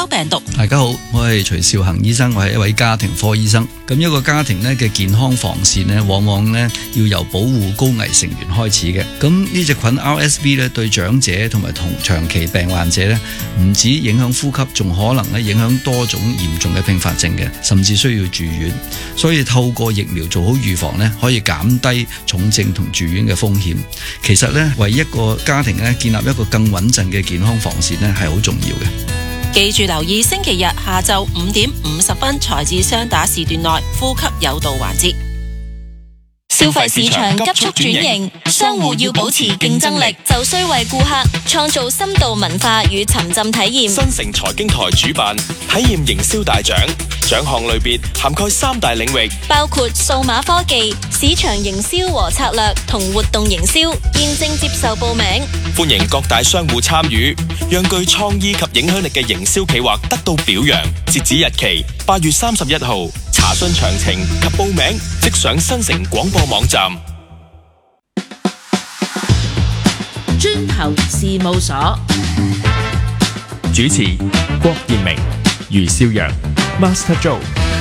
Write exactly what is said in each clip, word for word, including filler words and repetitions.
胞病毒。 大家好，我係徐兆恒醫生，我係一位家庭科醫生。咁一個家庭咧嘅健康防線咧，往往咧要由保護高危成員開始嘅。咁呢隻菌 R S V 咧對長者同埋同長期病患者咧，唔止影響呼吸，仲可能咧影響多種嚴重嘅併發症嘅，甚至需要住院。所以透過疫苗做好預防咧，可以減低重症同住院嘅風險。其實咧，為一個家庭咧建立一個更穩陣嘅健康防線咧，係好重要嘅。 記住留意星期日下晝五點五十分財智雙打時段內呼吸有道環節。 消費市場急速轉型，商戶要保持競爭力，就需為顧客創造深度文化與沉浸體驗。 新城財經台主辦體驗營銷大獎，獎項類別涵蓋三大領域， 包括數碼科技、市場營銷和策略同活動營銷，現正接受報名。 歡迎各大商戶參與，讓具創意及影響力嘅營銷企劃得到表揚。截止日期八月三十一號，查詢詳情及報名即上新城廣播網站。 磚頭事務所主持郭賢明、余少陽、Master Joe。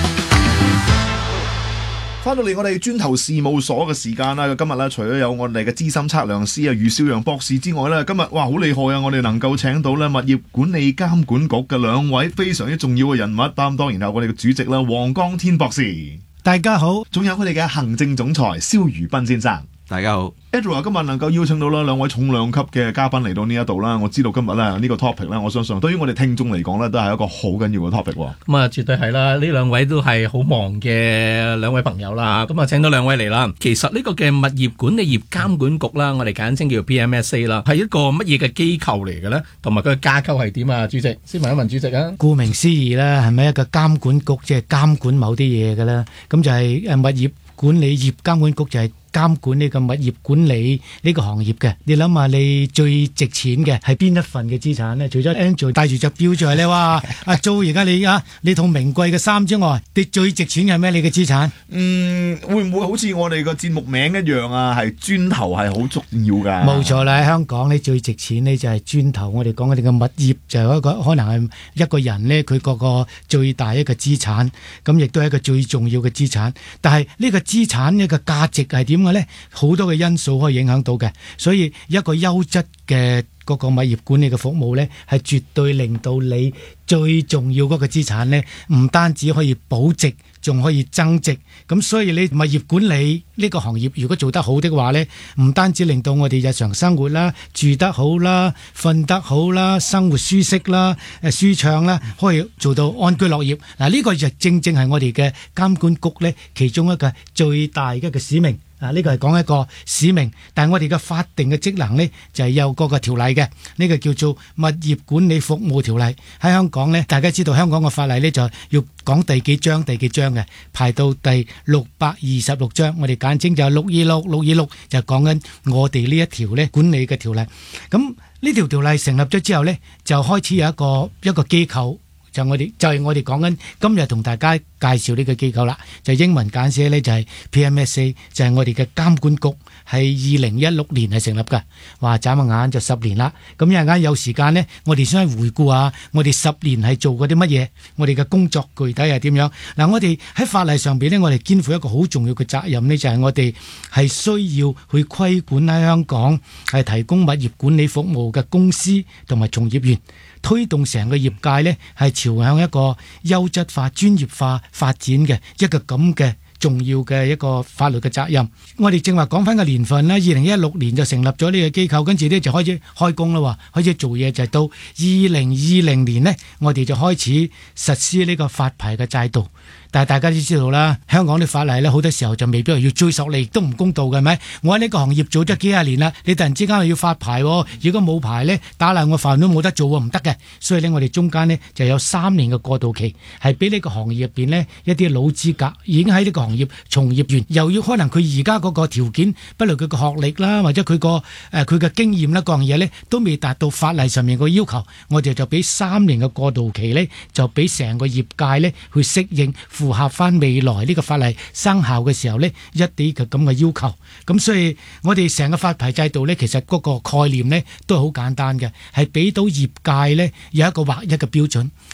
翻到嚟我哋磚頭事務所嘅時間啦，今日咧除咗有我哋嘅資深測量師啊余少陽博士之外咧，今日哇好厲害啊！我哋能夠請到咧物業管理監管局嘅兩位非常之重要嘅人物擔當，然後我哋嘅主席啦黃江天博士， 大家好， 仲有我哋嘅行政總裁蕭如彬先生。 大家好 Edward 今日能夠邀請到啦兩位重量級嘅嘉賓嚟到呢一度啦，我知道今日咧呢個 topic 咧，我相信對於我哋聽眾嚟講咧都係一個好緊要嘅 topic。 咁啊，絕對係啦，呢兩位都係好忙嘅兩位朋友啦，咁啊請到兩位嚟啦。其實呢個嘅物業管理業監管局啦，我哋簡稱叫做 P M S A 啦，係一個乜嘢嘅機構嚟嘅咧？同埋佢嘅架構係點啊？主席，先問一問主席啊。 顧名思義啦，係咪一個監管局，即係監管某啲嘢嘅咧？咁就係誒物業管理業監管局就係監管呢個物業管理呢個行業嘅。你諗下，你最值錢嘅係邊一份嘅資產呢？除咗 Angel 帶住隻錶在咧，哇！阿 Jo 而家你啊，你套名貴嘅衫之外，你最值錢嘅係咩？你嘅資產？ 嗯，會唔會好似我哋個節目名一樣啊？係磚頭係好重要㗎。 冇錯啦，喺香港呢最值錢呢就係磚頭。我哋講我哋嘅物業就係一個可能係一個人呢，佢嗰個最大一個資產，咁亦都係一個最重要嘅資產。但係呢個資產一個價值係點嘅呢？好多嘅因素可以影響到嘅，所以一個優質嘅嗰個物業管理嘅服務呢，係絕對令到你最重要嗰個資產呢，唔單止可以保值，仲可以增值。咁所以你物業管理呢個行業如果做得好的話呢，唔單止令到我哋日常生活啦、住得好啦、瞓得好啦、生活舒適啦、誒舒暢啦，可以做到安居樂業。嗱，呢個就正正係我哋嘅監管局呢其中一個最大嘅一個使命。啊！呢個係講一個使命，但係我哋嘅法定嘅職能呢，就係有嗰個條例嘅，呢個叫做物業管理服務條例。喺香港呢，大家知道香港嘅法例呢，就要講第幾章第幾章嘅，排到第六百二十六章，我哋簡稱就係六二六六二六，就講緊我哋呢一條呢管理嘅條例。咁呢條條例成立咗之後呢，就開始有一個一個機構。就我哋就係我哋講緊今日同大家介紹呢個機構啦，就英文簡寫呢，就係 P M S A， 就係我哋嘅監管局，係二零一六年係成立㗎。哇！眨下眼就十年啦。咁一陣間有時間呢，我哋先去回顧下我哋十年係做過啲乜嘢，我哋嘅工作具體係點樣。嗱，我哋喺法例上邊呢，我哋肩負一個好重要嘅責任呢，就係我哋係需要去規管喺香港係提供物業管理服務嘅公司同埋從業員，推動成個業界呢係朝向一個優質化、專業化發展嘅一個咁嘅重要嘅一個法律嘅責任。我哋正話講翻個年份啦，二零一六年就成立咗呢個機構，跟住呢就開始開工啦，開始做嘢，就係到二零二零年呢，我哋就開始實施呢個發牌嘅制度。但係大家都知道啦，香港啲法例咧好多時候就未必係要追溯你，亦都唔公道嘅，係咪？我喺呢個行業做咗幾廿年啦，你突然之間又要發牌，如果冇牌咧，打爛我飯都冇得做喎，唔得嘅。所以咧，我哋中間呢就有三年嘅過渡期，係俾呢個行業入邊呢一啲老資格已經喺呢個行業從業員，又要可能佢而家嗰個條件，不論佢個學歷啦，或者佢個誒佢嘅經驗啦，各樣嘢咧都未達到法例上面個要求，我哋就俾三年嘅過渡期咧，就俾成個業界咧去適應。符合翻未來呢個法例生效嘅時候呢，一啲嘅咁嘅要求。咁所以我哋成個發牌制度呢，其實嗰個概念呢都係好簡單嘅，係俾到業界呢有一個劃一嘅標準。